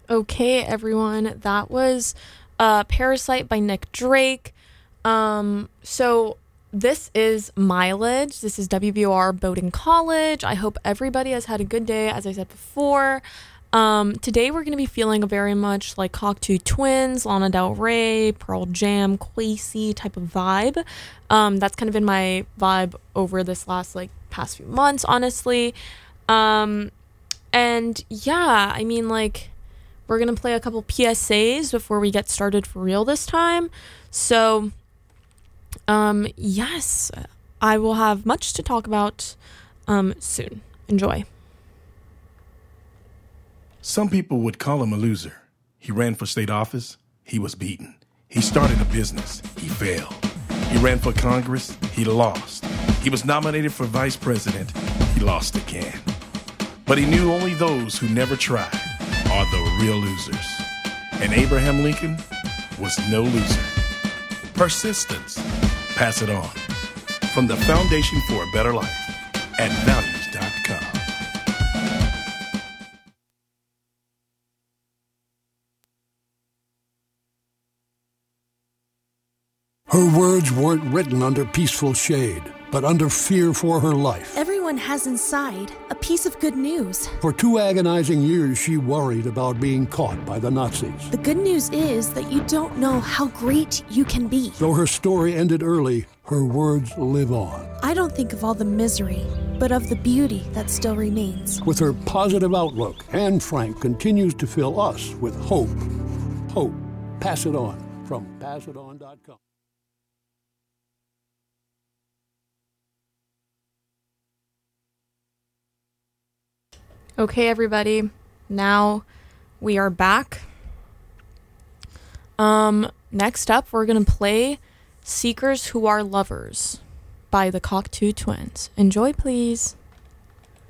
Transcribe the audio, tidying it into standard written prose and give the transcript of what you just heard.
Okay, everyone, that was Parasite by Nick Drake. So this is Mileage. This is WBOR Bowdoin College. I hope everybody has had a good day, as I said before. Today we're going to be feeling a very much like Cocteau Twins, Lana Del Rey, Pearl Jam, Quasi type of vibe. That's kind of been my vibe over this past few months, honestly. And yeah, I mean, we're going to play a couple PSAs before we get started for real this time. So, yes, I will have much to talk about soon. Enjoy. Some people would call him a loser. He ran for state office. He was beaten. He started a business. He failed. He ran for Congress. He lost. He was nominated for vice president. He lost again. But he knew only those who never tried are the real losers. And Abraham Lincoln was no loser. Persistence. Pass it on. From the Foundation for a Better Life at values.com. Her words weren't written under peaceful shade, but under fear for her life. Everyone has inside a piece of good news. For 2 agonizing years, she worried about being caught by the Nazis. The good news is that you don't know how great you can be. Though her story ended early, her words live on. I don't think of all the misery, but of the beauty that still remains. With her positive outlook, Anne Frank continues to fill us with hope. Hope. Pass it on from passiton.com. Okay, everybody. Now we are back. Next up, we're going to play Seekers Who Are Lovers by the Cocteau Twins. Enjoy, please.